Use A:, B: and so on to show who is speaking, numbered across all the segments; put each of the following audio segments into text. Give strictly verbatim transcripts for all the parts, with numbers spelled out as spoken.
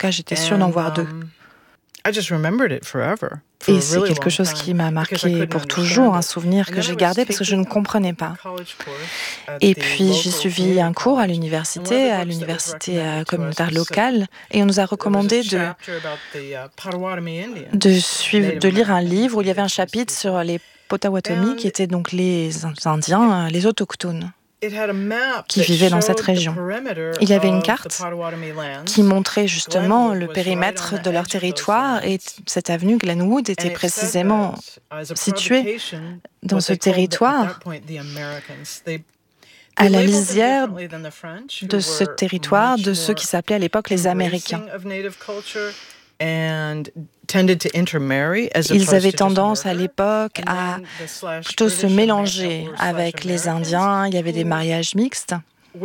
A: cas, j'étais sûre d'en voir deux. Et c'est quelque chose qui m'a marqué pour toujours, un souvenir que j'ai gardé parce que je ne comprenais pas. Et puis j'ai suivi un cours à l'université, à l'université communautaire locale, et on nous a recommandé de, de, suivre, de lire un livre où il y avait un chapitre sur les Potawatomi, qui étaient donc les Indiens, les autochtones, qui vivaient dans cette région. Il y avait une carte qui montrait justement le périmètre de leur territoire et cette avenue Glenwood était précisément située dans ce territoire, à la lisière de ce territoire de ceux qui s'appelaient à l'époque les Américains. Ils avaient tendance à l'époque à plutôt se mélanger avec les Indiens. Il y avait des mariages mixtes.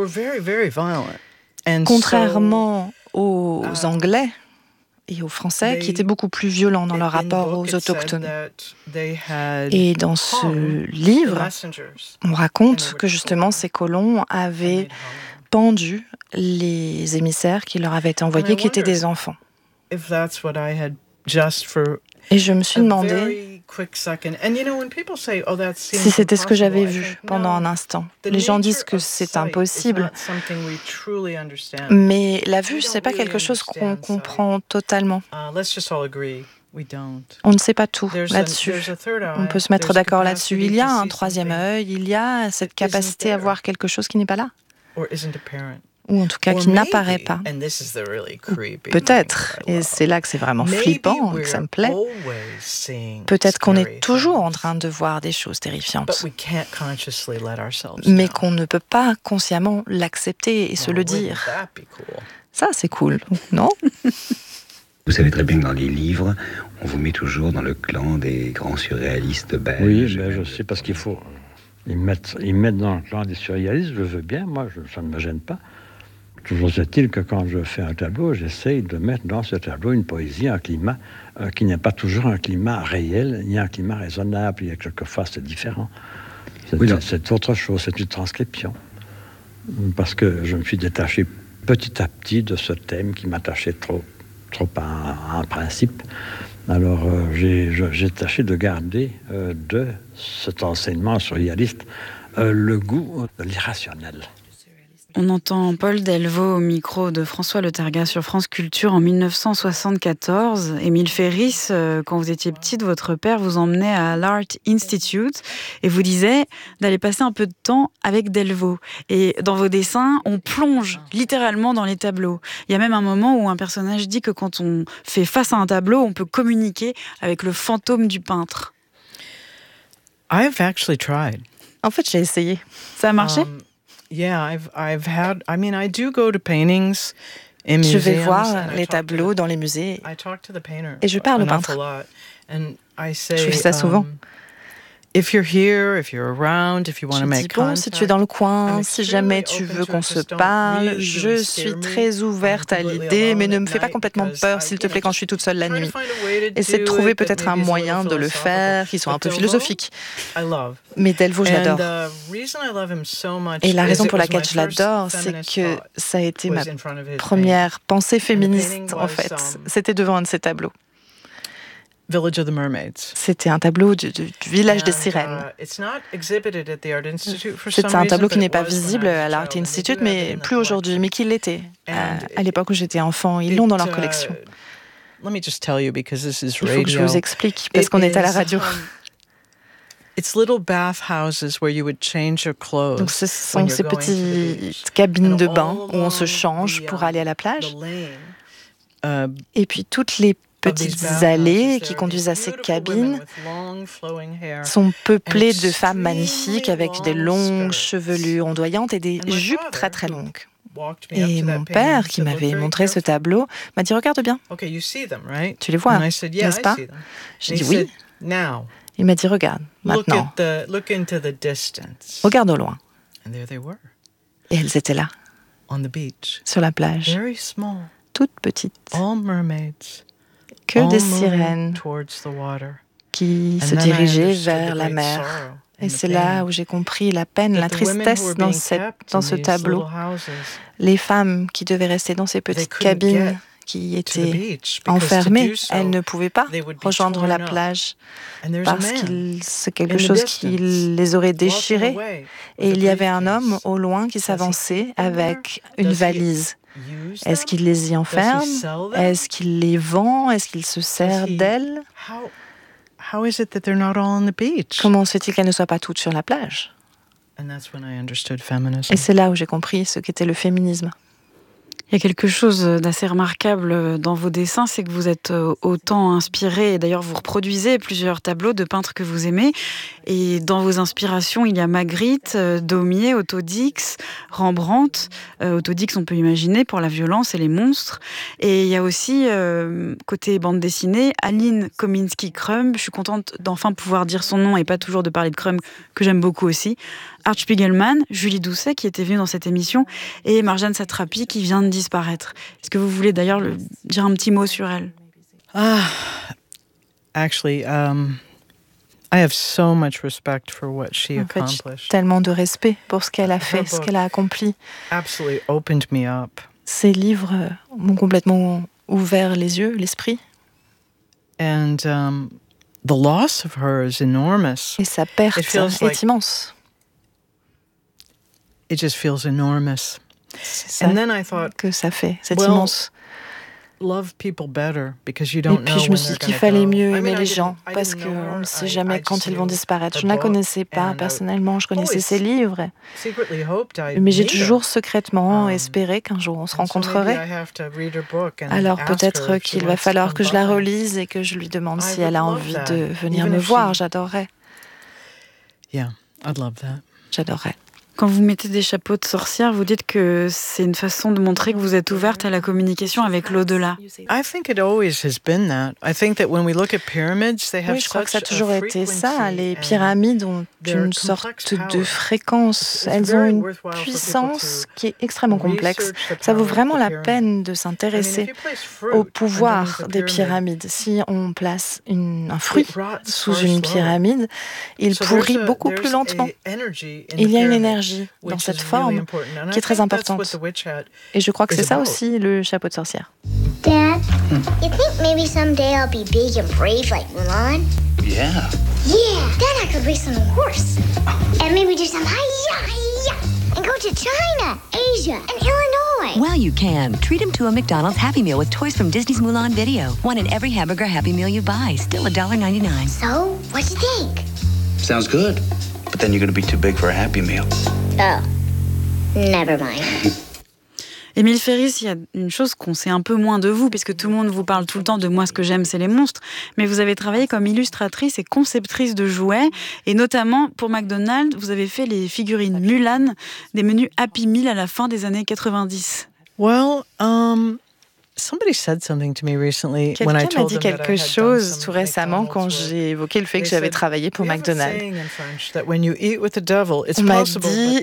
A: Contrairement aux Anglais et aux Français, qui étaient beaucoup plus violents dans leur rapport aux autochtones. Et dans ce livre, on raconte que justement ces colons avaient pendu les émissaires qui leur avaient été envoyés, qui étaient des enfants. Et je me suis demandé si c'était ce que j'avais vu pendant un instant. Les gens disent que c'est impossible, mais la vue, c'est pas quelque chose qu'on comprend totalement. On ne sait pas tout là-dessus. On peut se mettre d'accord là-dessus. Il y a un troisième œil, il y a cette capacité à voir quelque chose qui n'est pas là. Ou en tout cas qui n'apparaît pas. Peut-être, et c'est là que c'est vraiment flippant, que ça me plaît, peut-être qu'on est toujours en train de voir des choses terrifiantes, mais qu'on ne peut pas consciemment l'accepter et se le dire. Ça, c'est cool, non ?
B: Vous savez très bien que dans les livres, on vous met toujours dans le clan des grands surréalistes belges.
C: Oui, mais je sais parce qu'il faut... Ils mettent, ils mettent dans le clan des surréalistes, je veux bien, moi, je, ça ne me gêne pas. Toujours est-il que quand je fais un tableau, j'essaye de mettre dans ce tableau une poésie, un climat euh, qui n'est pas toujours un climat réel, ni un climat raisonnable. Il y a quelquefois, c'est différent. C'est, oui, c'est, c'est autre chose, c'est une transcription. Parce que je me suis détaché petit à petit de ce thème qui m'attachait trop, trop à, à un principe. Alors, euh, j'ai, je, j'ai tâché de garder euh, de cet enseignement surréaliste euh, le goût de l'irrationnel.
D: On entend Paul Delvaux au micro de François Le Targa sur France Culture en dix-neuf cent soixante-quatorze. Émile Ferris, quand vous étiez petite, votre père vous emmenait à l'Art Institute et vous disait d'aller passer un peu de temps avec Delvaux. Et dans vos dessins, on plonge littéralement dans les tableaux. Il y a même un moment où un personnage dit que quand on fait face à un tableau, on peut communiquer avec le fantôme du peintre.
E: I've actually tried.
D: En fait, j'ai essayé. Ça a marché?
E: Um, Yeah, I've I've had. I mean, I do go to paintings in museums.
A: Je vais voir les tableaux dans les musées et je parle au peintre. Je fais ça souvent.
E: If you're here, if you're around, if you want to make
A: contact. Bon, si tu es dans le coin, si jamais tu veux qu'on se parle, je suis très ouverte à l'idée, mais ne me fais pas complètement peur, s'il te plaît, quand je suis toute seule la nuit. Essaie de trouver peut-être un moyen de le faire qui soit un peu philosophique. Mais Delvaux, je l'adore. Et la raison pour laquelle je l'adore, c'est que ça a été ma première pensée féministe, en fait. C'était devant un de ces tableaux.
E: Village of the Mermaids.
A: C'était un tableau du, du, du village des sirènes. C'est un tableau qui n'est pas visible à l'Art Institute, mais plus aujourd'hui, mais qui l'était à, à l'époque où j'étais enfant. Ils l'ont dans leur collection. Il faut que je vous explique, parce qu'on est à la radio. Donc ce sont ces petites cabines de bain où on se change pour aller à la plage. Et puis toutes les petites allées qui conduisent à ces cabines sont peuplées de femmes magnifiques avec des longues chevelures ondoyantes et des jupes très très longues. Et mon père, qui m'avait montré ce tableau, m'a dit « Regarde bien, tu les vois, n'est-ce pas ?» J'ai dit « Oui ». Il m'a dit « Regarde, maintenant, regarde au loin. » Et elles étaient là, sur la plage, toutes petites. Que des sirènes qui se dirigeaient vers la mer. Et c'est là où j'ai compris la peine, la tristesse dans, cette, dans ce tableau. Les femmes qui devaient rester dans ces petites cabines, qui étaient enfermées. Elles ne pouvaient pas rejoindre la plage parce que c'est quelque chose qui les aurait déchirées. Et il y avait un homme au loin qui s'avançait avec une valise. Est-ce qu'il les y enferme? Est-ce qu'il les vend? Est-ce qu'il se sert d'elles? Comment se fait-il qu'elles ne soient pas toutes sur la plage? Et c'est là où j'ai compris ce qu'était le féminisme.
D: Il y a quelque chose d'assez remarquable dans vos dessins, c'est que vous êtes autant inspiré, et d'ailleurs vous reproduisez plusieurs tableaux de peintres que vous aimez, et dans vos inspirations, il y a Magritte, Daumier, Otto Dix, Rembrandt. Euh, Otto Dix, on peut imaginer, pour la violence et les monstres. Et il y a aussi, euh, côté bande dessinée, Aline Kominsky-Crumb. Je suis contente d'enfin pouvoir dire son nom et pas toujours de parler de Crumb, que j'aime beaucoup aussi. Art Spiegelman, Julie Doucet, qui était venue dans cette émission, et Marjane Satrapi, qui vient de disparaître. Est-ce que vous voulez d'ailleurs le, dire un petit mot sur elle?
E: Ah, actually, um, I have so much respect for what she accomplished.
A: En fait, j'ai tellement de respect pour ce qu'elle a fait, ce qu'elle a accompli.
E: Absolutely opened me up.
A: Ces livres m'ont complètement ouvert les yeux, l'esprit.
E: And um, the loss of her is enormous.
A: Et sa perte est like immense.
E: It just feels enormous.
A: C'est ça And then I thought, que ça fait, c'est well, immense.
E: Love people better because you don't
A: Et puis je me suis dit qu'il fallait mieux aimer les gens parce qu'on ne sait jamais quand ils vont disparaître. Je ne la connaissais pas personnellement, je connaissais ses livres. Mais j'ai toujours secrètement espéré qu'un jour on se rencontrerait. Alors peut-être qu'il va falloir que je la relise et que je lui demande si elle a envie de venir me voir. J'adorerais.
E: Yeah, I'd love that.
A: J'adorerais.
D: Quand vous mettez des chapeaux de sorcière, vous dites que c'est une façon de montrer que vous êtes ouverte à la communication avec l'au-delà.
E: I think it always has been that. I think that when we look at pyramids, they have
A: oui, je crois que ça a toujours été ça. Les pyramides ont une sorte de fréquence. Elles ont une puissance qui est extrêmement complexe. Ça vaut vraiment la peine de s'intéresser au pouvoir des pyramides. Si on place une, un fruit sous une pyramide, il pourrit beaucoup plus lentement. Il y a une énergie dans cette forme qui est très importante. Et je crois que c'est ça aussi le chapeau de sorcière.
F: Dad, you think maybe someday I'll be big and brave like Mulan?
B: Yeah.
F: Yeah, then I could race on a horse. And maybe do some hi-ya, hi-ya, and go to China, Asia, and Illinois.
G: Well, you can. Treat him to a McDonald's Happy Meal with toys from Disney's Mulan video. One in every hamburger Happy Meal you buy. Still one dollar ninety-nine.
F: So, what you think?
B: Sounds good. But then you're going to be too big for a Happy Meal.
F: Oh, never mind.
D: Émile Ferris, il y a une chose qu'on sait un peu moins de vous, puisque tout le monde vous parle tout le temps de « moi, ce que j'aime, c'est les monstres », mais vous avez travaillé comme illustratrice et conceptrice de jouets, et notamment pour McDonald's, vous avez fait les figurines Mulan des menus Happy Meal à la fin des années quatre-vingt-dix.
E: Well, um... Somebody said something to me recently when I told them that I had done some.
A: Quelqu'un m'a dit quelque chose tout récemment quand j'ai évoqué le fait que j'avais travaillé pour McDonald's. On m'a dit,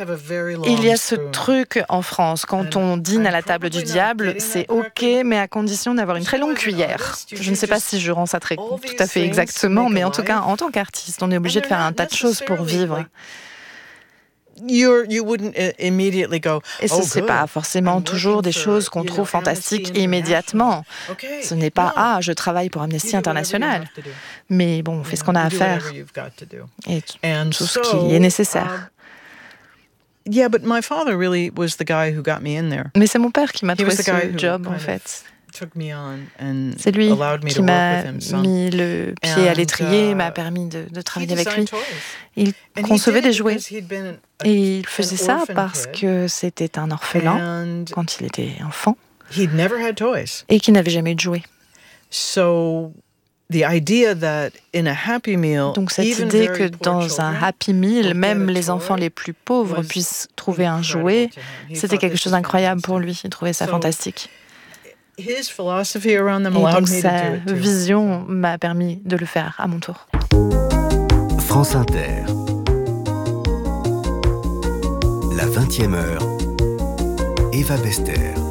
A: il y a ce truc en France, quand on dîne à la table du diable, c'est ok, mais à condition d'avoir une très longue cuillère. Je ne sais pas si je rends ça très, tout à fait exactement, mais en tout cas, en tant qu'artiste, on est obligé de faire un tas de choses pour vivre.
E: You're, you wouldn't immediately go,
A: Et ce n'est oh, pas forcément toujours des choses qu'on trouve fantastiques immédiatement. Ce n'est pas « Ah, je travaille pour Amnesty International ». Mais bon, on fait ce qu'on a à faire et tout ce qui est nécessaire. Mais c'est mon père qui m'a trouvé ce job, en fait. C'est lui qui m'a mis le pied à l'étrier, m'a permis de, de travailler avec lui. Il concevait des jouets. Et il faisait ça parce que c'était un orphelin quand il était enfant et qu'il n'avait jamais eu de jouets. Donc cette idée que dans un Happy Meal, même les enfants les plus pauvres puissent trouver un jouet, c'était quelque chose d'incroyable pour lui. Il trouvait ça fantastique. Et donc sa vision m'a permis de le faire à mon tour.
H: France Inter. La vingtième heure. Eva Bester.